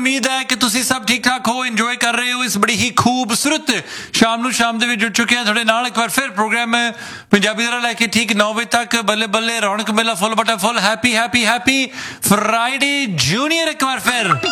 ਉਮੀਦ ਹੈ ਕਿ ਤੁਸੀਂ ਸਭ ਠੀਕ ਠਾਕ ਹੋ, ਇੰਜੋਏ ਕਰ ਰਹੇ ਹੋ ਇਸ ਬੜੀ ਹੀ ਖੂਬਸੂਰਤ ਸ਼ਾਮ ਦੇ ਵਿੱਚ ਜੁੜ ਚੁੱਕੇ ਹਾਂ ਤੁਹਾਡੇ ਨਾਲ। ਇੱਕ ਵਾਰ ਫਿਰ ਪ੍ਰੋਗਰਾਮ ਪੰਜਾਬੀ ਦਾ ਲੈ ਕੇ ਠੀਕ 9 ਵਜੇ ਤੱਕ ਬੱਲੇ ਬੱਲੇ ਰੌਣਕ ਮੇਲਾ ਫੁੱਲ ਬਟਾ ਫੁੱਲ। ਹੈਪੀ ਫਰਾਈਡੇ ਜੂਨੀਅਰ ਇੱਕ ਵਾਰ ਫਿਰ